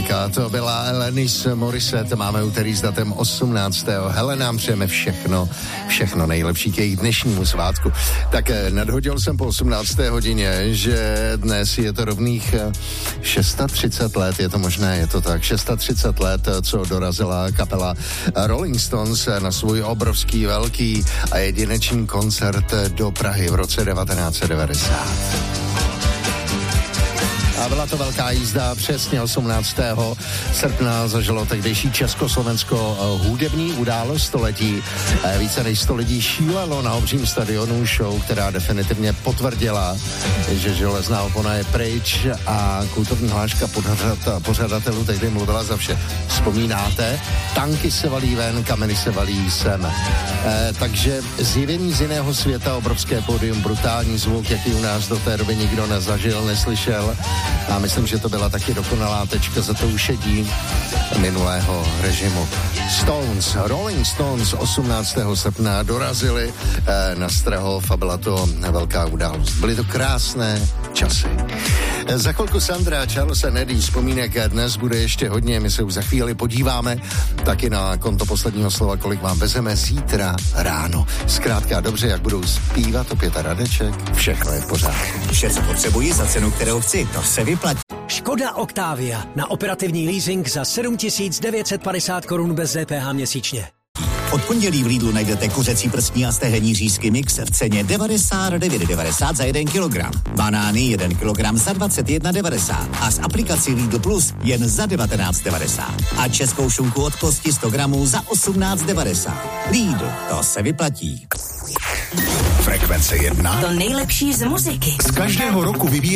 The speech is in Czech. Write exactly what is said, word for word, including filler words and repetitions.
klasika, to byla Alanis Morissette, máme úterý s datem osmnáctého Hele, nám přejeme všechno, všechno nejlepší k jejich dnešnímu svátku. Tak nadhodil jsem po osmnácté hodině, že dnes je to rovných třicet šest let, je to možné, je to tak, třicet šest let, co dorazila kapela Rolling Stones na svůj obrovský, velký a jedinečný koncert do Prahy v roce devatenáct set devadesát. A byla to velká jízda, přesně osmnáctého srpna zažilo tehdejší Československo hudební událost století. Více než sto lidí šílelo na obřím stadionu, show, která definitivně potvrdila, že železná opona je pryč a kulturní hláška pořadatelů tehdy mluvila za vše. Vzpomínáte? Tanky se valí ven, kameny se valí sem. E, takže zjevení z jiného světa, obrovské pódium, brutální zvuk, jaký u nás do té doby nikdo nezažil, neslyšel. A myslím, že to byla taky dokonalá tečka za to ušedí minulého režimu. Stones, Rolling Stones osmnáctého srpna dorazili eh, na Strahov a byla to velká událost. Byly to krásné časy. Za chvilku Sandra, Charles a Neddy, vzpomínek dnes bude ještě hodně, my se už za chvíli podíváme taky na konto posledního slova, kolik vám vezeme zítra ráno. Zkrátka dobře, jak budou zpívat opět a Radeček, všechno je v pořádku. Vše, co potřebuji za cenu, kterou chci, to se vyplatí. Škoda Octavia na operativní leasing za sedm tisíc devět set padesát korun bez D P H měsíčně. Od pondělí v Lidlu najdete kuřecí prstní a stehenní řízky mix v ceně devadesát devět devadesát za jeden kilogram. Banány jeden kilogram za dvacet jedna devadesát a s aplikací Lidl Plus jen za devatenáct devadesát. A českou šunku od kosti sto gramů za osmnáct devadesát. Lidl, to se vyplatí. Frekvence jedna. To nejlepší z muziky. Z každého roku vybírá